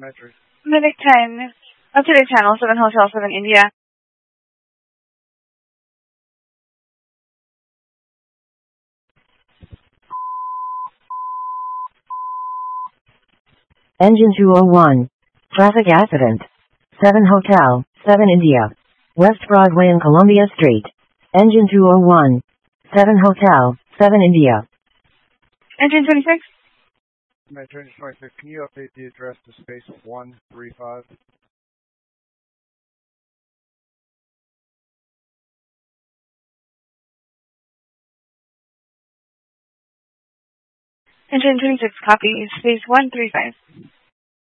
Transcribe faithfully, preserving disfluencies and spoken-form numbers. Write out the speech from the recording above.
Medic ten, up to the channel, seven Hotel, seven India. Engine two oh one. Traffic accident. seven Hotel, seven India. West Broadway and Columbia Street. Engine two oh one. seven Hotel, seven India. Engine twenty-six. Metro twenty-six, can you update the address to space one three five? Engine twenty-six, copy, space one three five.